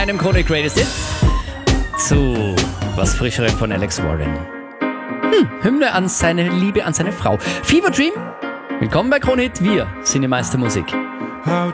Einem Krone Greatest Hits zu was Frischerem von Alex Warren. Hymne an seine Liebe, an seine Frau. Fever Dream, willkommen bei Krone Hit, wir sind die Meister Musik. How